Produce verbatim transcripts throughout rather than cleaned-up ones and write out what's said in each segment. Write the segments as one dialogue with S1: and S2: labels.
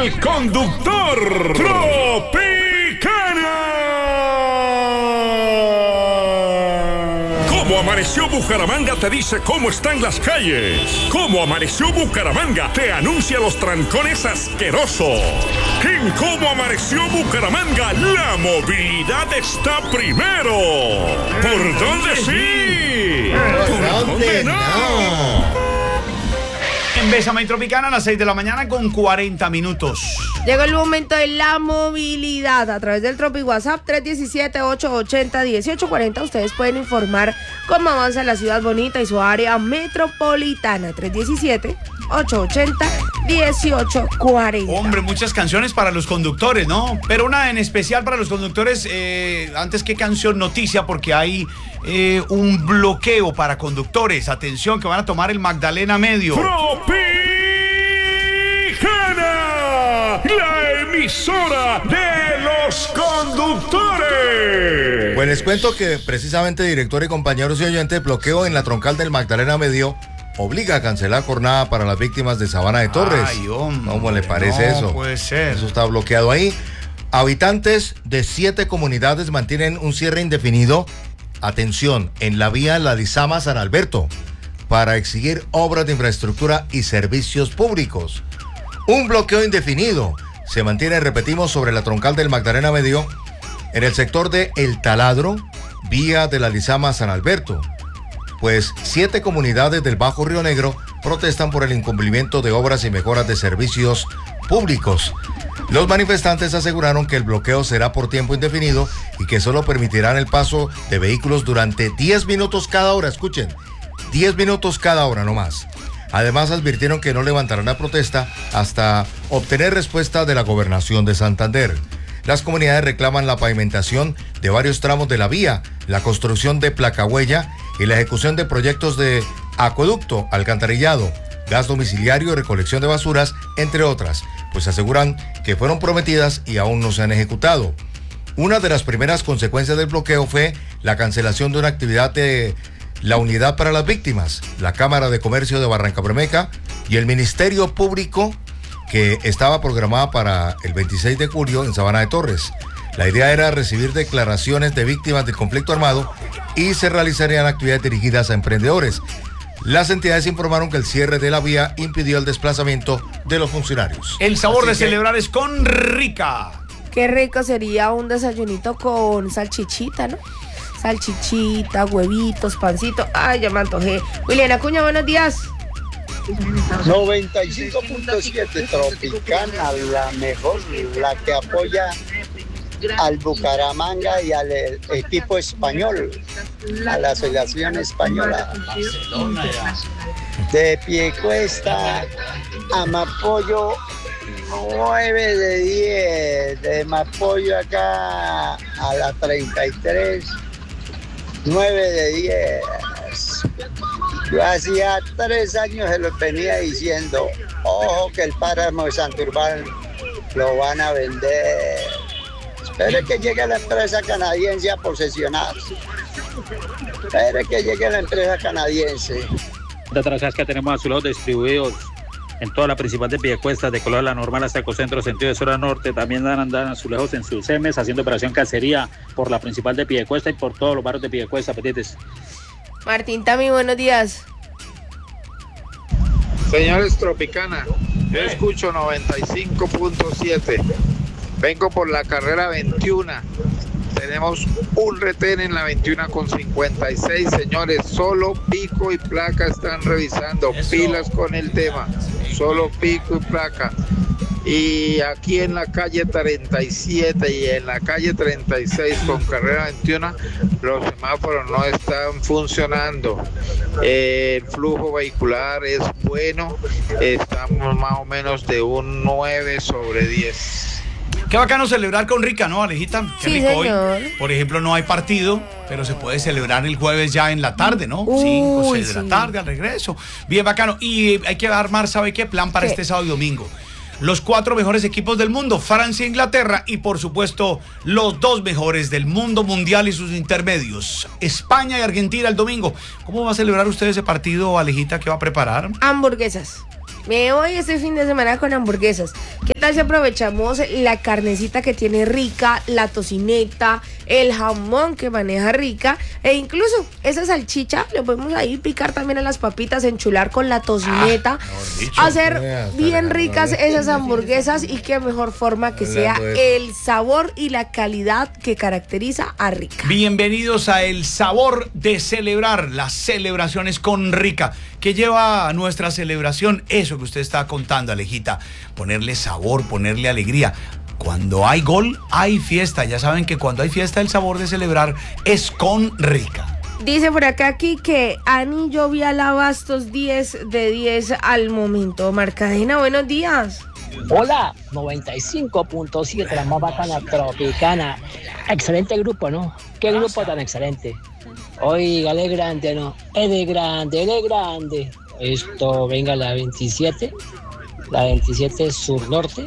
S1: el conductor Tropicana. Cómo amaneció Bucaramanga te dice cómo están las calles. Cómo amaneció Bucaramanga te anuncia los trancones asquerosos. En Cómo amaneció Bucaramanga la movilidad está primero. ¿Por dónde sí? ¿Por dónde no?
S2: En Bésame y Tropicana a las seis de la mañana con cuarenta minutos.
S3: Llegó el momento de la movilidad a través del Tropi WhatsApp tres uno siete, ocho ocho cero, uno ocho cuatro cero. Ustedes pueden informar cómo avanza la ciudad bonita y su área metropolitana. tres uno siete, ocho ocho cero, uno ocho cuatro cero.
S2: Hombre, muchas canciones para los conductores, ¿no? Pero una en especial para los conductores, eh, antes que canción, noticia, porque hay eh, un bloqueo para conductores. Atención, que van a tomar el Magdalena Medio.
S1: Tropicana, la emisora de los conductores.
S4: Pues les cuento que precisamente, director y compañeros y oyentes, bloqueo en la troncal del Magdalena Medio obliga a cancelar jornada para las víctimas de Sabana de Torres.
S2: Ay, hombre,
S4: ¿Cómo le parece
S2: no
S4: eso?
S2: Puede ser.
S4: Eso está bloqueado ahí. Habitantes de siete comunidades mantienen un cierre indefinido, atención, en la vía La Lizama San Alberto, para exigir obras de infraestructura y servicios públicos. Un bloqueo indefinido se mantiene, repetimos, sobre la troncal del Magdalena Medio, en el sector de El Taladro, vía de La Lizama San Alberto. Pues siete comunidades del Bajo Río Negro protestan por el incumplimiento de obras y mejoras de servicios públicos. Los manifestantes aseguraron que el bloqueo será por tiempo indefinido y que solo permitirán el paso de vehículos durante diez minutos cada hora. Escuchen, diez minutos cada hora, no más. Además, advirtieron que no levantarán la protesta hasta obtener respuesta de la Gobernación de Santander. Las comunidades reclaman la pavimentación de varios tramos de la vía, la construcción de placahuella y la ejecución de proyectos de acueducto, alcantarillado, gas domiciliario y recolección de basuras, entre otras, pues aseguran que fueron prometidas y aún no se han ejecutado. Una de las primeras consecuencias del bloqueo fue la cancelación de una actividad de la Unidad para las Víctimas, la Cámara de Comercio de Barrancabermeja y el Ministerio Público, que estaba programada para el veintiséis de julio en Sabana de Torres. La idea era recibir declaraciones de víctimas del conflicto armado y se realizarían actividades dirigidas a emprendedores. Las entidades informaron que el cierre de la vía impidió el desplazamiento de los funcionarios.
S2: El sabor
S4: Así
S2: de
S4: que...
S2: celebrar es con Rica.
S3: Qué rico sería un desayunito con salchichita, ¿no? Salchichita, huevitos, pancito. Ay, ya me antojé. William Acuña, buenos días.
S5: noventa y cinco punto siete Tropicana, la mejor, la que apoya al Bucaramanga y al equipo español, a la selección española. De Piecuesta a Mapollo, nueve de diez. De Mapollo acá a la treinta y tres, nueve de diez. Yo hacía tres años se lo venía diciendo, ojo que el páramo de Santurbán lo van a vender. Espere que llegue la empresa canadiense a posesionarse. Espere que llegue la empresa canadiense.
S6: De trazas que tenemos azulejos distribuidos en toda la principal de Piedecuesta, de color la normal hasta Ecocentro, sentido de sur a norte. También dan, dan azulejos en sus semes, haciendo operación cacería por la principal de Piedecuesta y por todos los barrios de Piedecuesta, petites.
S3: Martín Tami, buenos días.
S7: Señores Tropicana, yo escucho noventa y cinco punto siete. Vengo por la carrera veintiuno. Tenemos un retén en la veintiuno con cincuenta y seis, señores. Solo pico y placa están revisando. Eso. Pilas con el tema. Solo pico y placa. Y aquí en la calle treinta y siete y en la calle treinta y seis con carrera veintiuno, los semáforos no están funcionando. Eh, el flujo vehicular es bueno. Estamos más o menos de un nueve sobre diez.
S2: Qué bacano celebrar con Rica, ¿no, Alejita? Qué
S3: sí,
S2: rico
S3: señor.
S2: Hoy. Por ejemplo, no hay partido, pero se puede celebrar el jueves ya en la tarde, ¿no? cinco, seis de sí. la tarde al regreso. Bien bacano. Y hay que armar, ¿sabe qué? Plan para ¿Qué? este sábado y domingo. Los cuatro mejores equipos del mundo, Francia e Inglaterra, y por supuesto los dos mejores del mundo mundial y sus intermedios, España y Argentina el domingo. ¿Cómo va a celebrar usted ese partido, Alejita? ¿Qué va a preparar?
S3: Hamburguesas. Me voy este fin de semana con hamburguesas. ¿Qué tal si aprovechamos la carnecita que tiene rica, la tocineta, el jamón que maneja rica e incluso esa salchicha le podemos ahí picar también a las papitas, enchular con la tocineta, ah, hacer bien ricas esas hamburguesas y qué mejor forma que sea el sabor y la calidad que caracteriza a Rica.
S2: Bienvenidos a El Sabor de Celebrar, las celebraciones con Rica. ¿Qué lleva a nuestra celebración? Eso que usted está contando, Alejita, ponerle sabor, ponerle alegría. Cuando hay gol, hay fiesta. Ya saben que cuando hay fiesta, el sabor de celebrar es con Rica.
S3: Dice por acá aquí que Anillo Vial Abastos diez de diez al momento. Marcadena, buenos días.
S8: Hola, noventa y cinco punto siete, la más bacana tropicana. Excelente grupo, ¿no? Qué grupo tan excelente. Oiga, él es grande, ¿no? Él es grande, él es grande. Esto, venga, la veintisiete, la veintisiete sur-norte,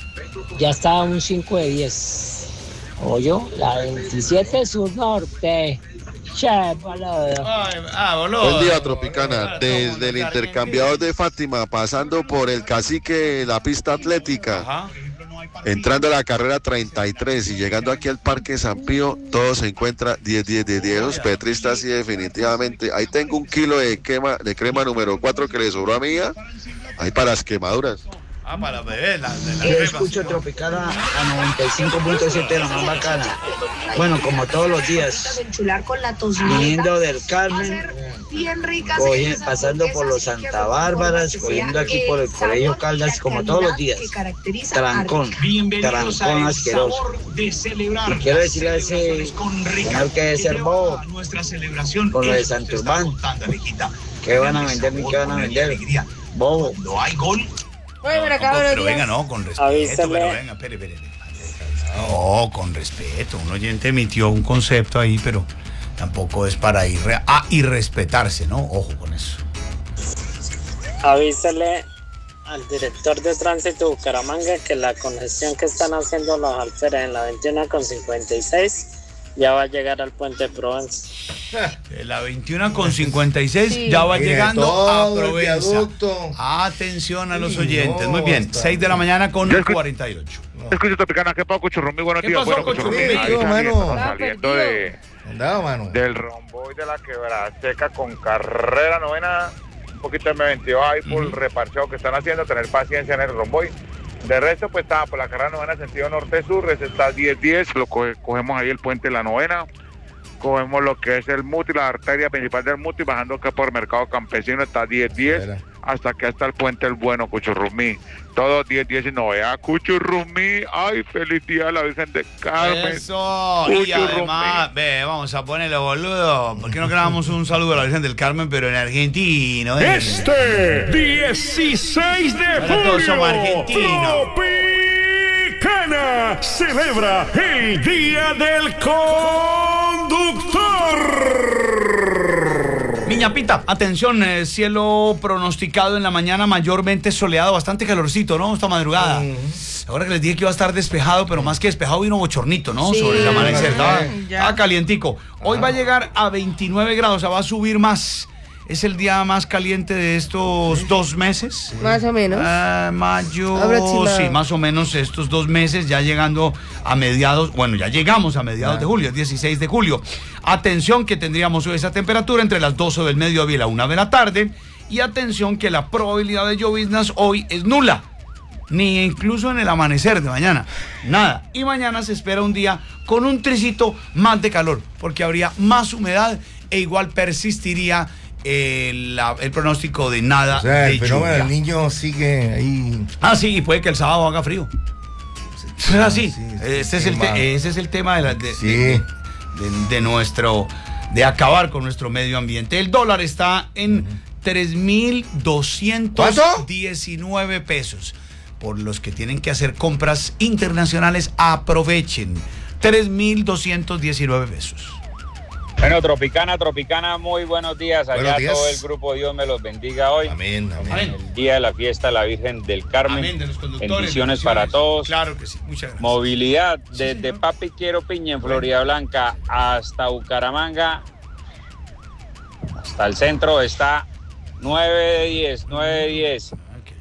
S8: ya está un cinco de diez. Oyo, la veintisiete sur-norte. Che, boludo.
S2: Ah, boludo.
S9: Buen día, Tropicana. Desde el intercambiador de Fátima, pasando por el Cacique, la pista atlética. Ajá. Entrando a la carrera treinta y tres y llegando aquí al Parque San Pío, todo se encuentra diez, diez, diez, diez. Los petristas, sí, definitivamente. Ahí tengo un kilo de crema, de crema número cuatro que le sobró a mía. Ahí para las quemaduras.
S2: Ah, para beber, la, de la
S10: Yo escucho Tropicana a noventa y cinco punto siete, la más bacana. Bueno, como todos los días, viniendo del Carmen, cogiendo, pasando por los Santa Bárbaras, cogiendo aquí por el Colegio Caldas, como todos los días. Trancón, trancón asqueroso. Y quiero decirle a ese señor que debe ser bobo, con lo de Santurbán, ¿qué van a vender ni qué van a vender? Bobo.
S2: No hay gol.
S3: Oye, por acá,
S2: no,
S3: buenos
S2: pero
S3: días.
S2: venga, no, con respeto,
S8: Avísame.
S2: pero venga, espere, espere. No, con respeto. Un oyente emitió un concepto ahí, pero tampoco es para ir a irrespetarse, ¿no? Ojo con eso.
S8: Avísale al director de tránsito de Bucaramanga que la congestión que están haciendo los alferes en la veintiuno con cincuenta y seis ya va a llegar al puente de Provenza.
S2: De la veintiuno con cincuenta y seis
S3: Sí.
S2: ya va
S4: Mire,
S2: llegando
S4: todo
S2: a
S4: el
S2: Provenza.
S4: viaducto.
S2: Atención a los
S4: Sí,
S2: oyentes.
S4: no,
S2: Muy bien,
S4: está
S2: seis de la mañana con
S11: Yo escu-
S2: cuarenta y ocho.
S11: Escucho Tropicana, ¿qué pasa, Cuchurrumí? Buenos
S2: ¿Qué
S11: días.
S2: pasó,
S11: Bueno, Cuchurrumí,
S2: Cuchurrumí?
S11: ahí
S4: Mano.
S11: saliendo,
S3: Está
S11: saliendo
S3: perdido.
S11: de,
S4: Andaba, mano.
S11: del rombo y de la quebrada seca con carrera novena, un poquito de M veintidós ahí por el reparchado que están haciendo, tener paciencia en el romboy. De resto, pues estaba por la carrera novena sentido norte-sur, ese está diez diez, lo coge- cogemos ahí el puente de la novena, cogemos lo que es el Muti, la arteria principal del Muti, bajando acá por Mercado Campesino, está diez diez,
S4: Espera.
S11: hasta que hasta el puente El Bueno, Cuchurrumí. Todo diez diez y novedad. Cuchurrumí, ay, feliz día a la Virgen de Carmen.
S2: Eso. Y
S11: Cuchurrumí.
S2: además, ve, vamos a ponerlo, boludo. ¿Por qué no grabamos un saludo a la Virgen del Carmen, pero en argentino? eh?
S1: Este dieciséis de
S2: Ahora todos
S1: julio,
S2: somos argentinos.
S1: Tropicana celebra el Día del Conductor.
S2: Niña Pita, atención, eh, cielo pronosticado en la mañana mayormente soleado, bastante calorcito, ¿no? Esta madrugada. Ahora que les dije que iba a estar despejado, pero más que despejado vino bochornito, ¿no?
S3: Sí,
S2: Sobre el amanecer, estaba,
S3: ya.
S2: estaba calientico. Hoy va a llegar a veintinueve grados, o sea, va a subir más. Es el día más caliente de estos dos meses.
S3: Más o menos.
S2: Ah, mayo,
S3: Aproximado.
S2: sí, más o menos estos dos meses, ya llegando a mediados, bueno, ya llegamos a mediados de julio, dieciséis de julio. Atención que tendríamos hoy esa temperatura entre las doce del mediodía y la una de la tarde. Y atención que la probabilidad de lloviznas hoy es nula. Ni incluso en el amanecer de mañana. Nada. Y mañana se espera un día con un tricito más de calor, porque habría más humedad e igual persistiría el, la- el pronóstico de nada
S4: O sea,
S2: de
S4: el fenómeno
S2: lluvia.
S4: del niño sigue ahí.
S2: Ah, sí, y puede que el sábado haga frío. Es así.
S4: sí, sí,
S2: Este es
S4: sí,
S2: el te-
S4: ma.
S2: ese es el tema de, la- de,
S4: Sí.
S2: de- de- de nuestro, de acabar con nuestro medio ambiente. El dólar está en tres mil doscientos diecinueve pesos. Por los que tienen que hacer compras internacionales, aprovechen. tres mil doscientos diecinueve pesos.
S12: Bueno, Tropicana, Tropicana, muy buenos días. Allá
S4: Buenos días.
S12: todo el grupo, Dios me los bendiga hoy.
S4: Amén, amén.
S12: El día de la fiesta de la Virgen del Carmen.
S2: Amén, de los conductores,
S12: Bendiciones para todos.
S2: Claro que sí, muchas gracias.
S12: Movilidad desde Papi Quiero Piña en Florida Blanca hasta Bucaramanga, hasta el centro está nueve de diez, nueve de diez.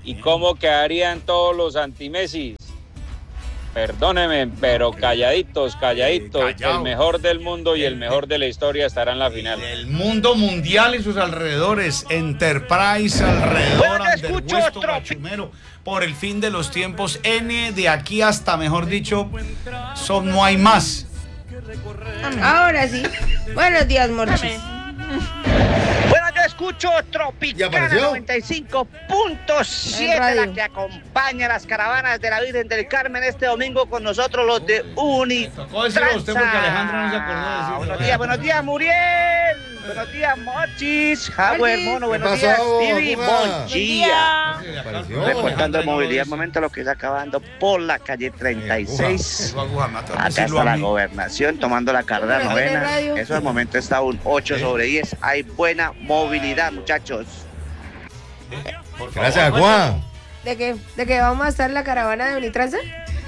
S12: ¿Y cómo quedarían todos los anti-Messi? Perdónenme, pero calladitos, calladitos. El mejor del mundo y el mejor de la historia estará en la final.
S2: El mundo mundial y sus alrededores. Enterprise alrededor, Anderhuesto, Guachumero, por el fin de los tiempos. N de aquí hasta, mejor dicho, son, no hay más.
S3: Ahora sí. Buenos días, Morchis.
S13: Bueno, yo escucho Tropicana noventa y cinco punto siete, la que acompaña las caravanas de la Virgen del Carmen este domingo con nosotros, los de Unitranza.
S2: Usted porque Alejandra no se acordó de decirlo.
S13: Buenos días, buenos días, Muriel. Buenos días, Mochis. Javo, hermano, buenos días, Stevie. Buen día. Reportando movilidad, el momento lo que está acabando por la calle treinta y seis. Acá está la gobernación tomando la carrera novena. Eso al momento está un ocho sobre diez. Hay buena movilidad, muchachos.
S4: Gracias, Juan.
S3: ¿De qué? ¿De qué vamos a estar en la caravana de Unitranza?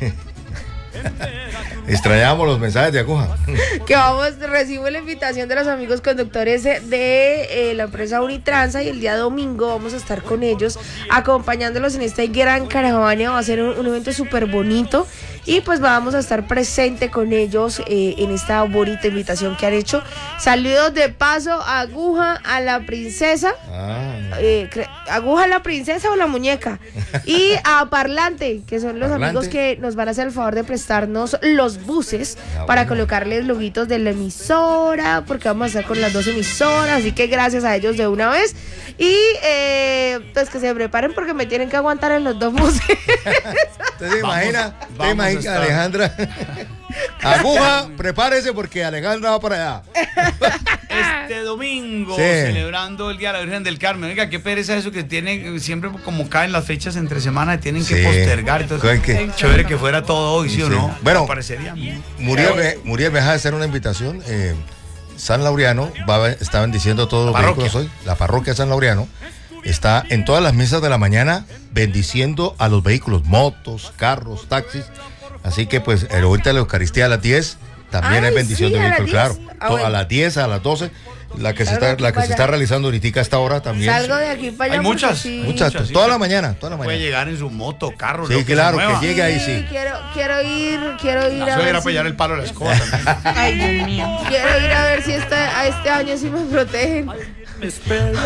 S4: Extrañamos los mensajes de Aguja.
S3: Que vamos, recibo la invitación de los amigos conductores de eh, la empresa Unitranza y el día domingo vamos a estar con ellos acompañándolos en esta gran caravana. Va a ser un, un evento súper bonito y pues vamos a estar presente con ellos eh, en esta bonita invitación que han hecho. Saludos de paso a Aguja, a la princesa. Ah. Eh, Aguja, la princesa o la muñeca. Y a Parlante, que son los Parlante. amigos que nos van a hacer el favor de prestarnos los buses ah, para bueno. colocarles loguitos de la emisora, porque vamos a estar con las dos emisoras, así que gracias a ellos de una vez. Y eh, pues que se preparen porque me tienen que aguantar en los dos buses.
S4: ¿Te se imagina? ¿Te imaginas, Alejandra? Aguja, prepárese porque Alejandra va para allá.
S2: Este domingo, sí. celebrando el Día de la Virgen del Carmen. Oiga, qué pereza eso que tiene, siempre como caen las fechas entre semana, tienen que sí. postergar. Entonces, ¿qué? Chévere que fuera todo hoy, ¿sí o sí. no?
S4: Bueno,
S2: parecería
S4: Muriel, Muriel me deja de hacer una invitación. Eh, San Laureano va, está bendiciendo a todos los vehículos hoy. La parroquia San Laureano está en todas las misas de la mañana bendiciendo a los vehículos, motos, carros, taxis. Así que pues ahorita la Eucaristía a las diez también Ay, es bendición sí, de vehículos, claro. Ah, bueno. A las diez, a las doce, la que, se está, la que se está realizando ahorita a esta hora también.
S3: Salgo de aquí para allá.
S2: Hay muchas,
S3: sí.
S4: muchas, muchas, toda la mañana, toda la mañana.
S2: Puede llegar en su moto, carro,
S4: sí,
S2: lo que
S4: claro,
S2: que
S4: llegue ahí, sí.
S3: Quiero, quiero ir, quiero ir
S2: la
S3: a ver
S2: ir a
S3: si...
S2: apoyar el palo de la escoba también.
S3: Ay, Dios mío. Quiero ir a ver si esta, a este año sí me protegen.